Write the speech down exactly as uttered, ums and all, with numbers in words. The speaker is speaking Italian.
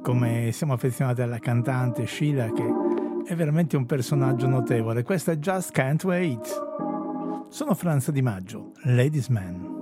come siamo affezionati alla cantante Sheila, che è veramente un personaggio notevole. Questa è Just Can't Wait. Sono Franza Di Maggio, Ladies Man.